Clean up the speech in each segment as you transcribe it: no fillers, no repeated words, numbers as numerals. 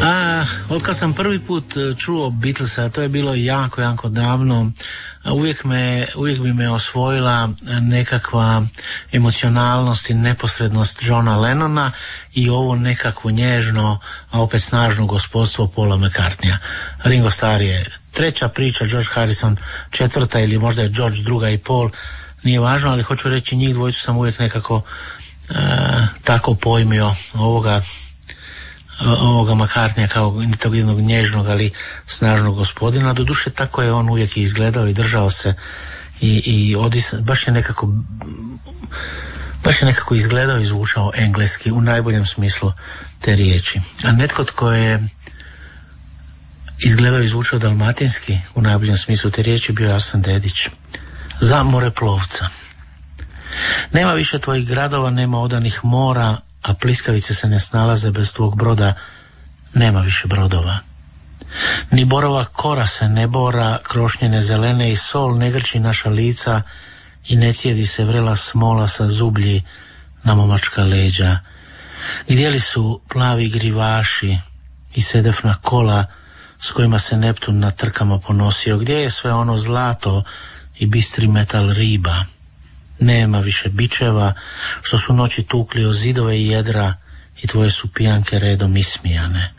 Otkad sam prvi put čuo Beatlesa, to je bilo jako, jako davno, uvijek bi me osvojila nekakva emocionalnost i neposrednost Johna Lennona i ovo nekakvo nježno, a opet snažno gospodstvo Paula McCartneya. Ringo Starr je treća priča, George Harrison četvrta ili možda je George druga i Paul, nije važno, ali hoću reći njih dvojicu sam uvijek nekako tako pojmio ovoga McCartneya kao tog jednog nježnog ali snažnog gospodina. Doduše tako je on uvijek izgledao i držao se i baš je nekako izgledao i zvučao engleski u najboljem smislu te riječi. A netko tko je izgledao i zvučao dalmatinski u najboljem smislu te riječi bio Arsen Dedić. Za moreplovca. Nema više tvojih gradova, nema odanih mora, a pliskavice se ne snalaze bez tvog broda, nema više brodova. Ni borova kora se ne bora, krošnjene zelene i sol ne grči naša lica i ne cijedi se vrela smola sa zublji na momačka leđa. Gdje li su plavi grivaši i sedefna kola s kojima se Neptun na trkama ponosio? Gdje je sve ono zlato i bistri metal riba? Nema više bičeva što su noći tukli o zidove i jedra i tvoje su pijanke redom ismijane.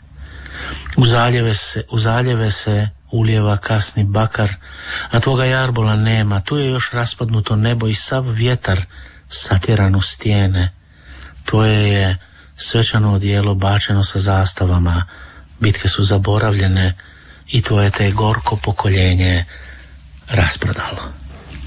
U zaljeve se ulijeva kasni bakar, a tvoga jarbola nema. Tu je još raspadnuto nebo i sav vjetar satjeran u stijene. Tvoje je svečano odijelo bačeno sa zastavama, bitke su zaboravljene i tvoje te gorko pokoljenje rasprodalo.